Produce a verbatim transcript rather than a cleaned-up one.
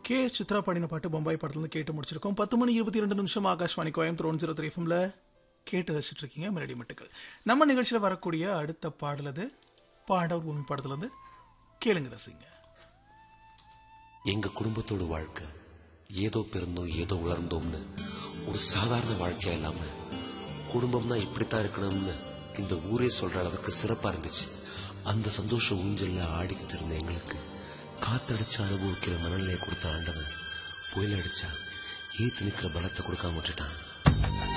K Chitra பாடின பாட்டு பம்பாய் படத்துலேருந்து கேட்டு முடிச்சிருக்கோம். பத்து மணி இருபத்தி ரெண்டு நிமிஷம் Akashvani Coimbatore one zero three எஃப்எம்ல கேட்டு ரசிச்சுட்டு இருக்கீங்க மெலடி மட்டுக்கள். நம்ம நிகழ்ச்சியில் வரக்கூடிய அடுத்த பாடல் அது பாடவர் பூமி படத்துலேருந்து கேளுங்க ரசிங்க. எங்க குடும்பத்தோட வாழ்க்கை ஏதோ பிறந்தோம் ஏதோ உலர்ந்தோம்னு ஒரு சாதாரண வாழ்க்கையா இல்லாம குடும்பம்னா இப்படித்தான் இருக்கணும்னு இந்த ஊரே சொல்ற அளவுக்கு சிறப்பா இருந்துச்சு. அந்த சந்தோஷ ஊஞ்சல்ல ஆடிக்கிட்டு இருந்த எங்களுக்கு காத்தடிச்சு அனுபவிக்கிற மனநிலையை கொடுத்த ஆண்டவன் புயல் அடிச்சா ஏத்து நிக்கிற பலத்தை கொடுக்காம விட்டுட்டான்.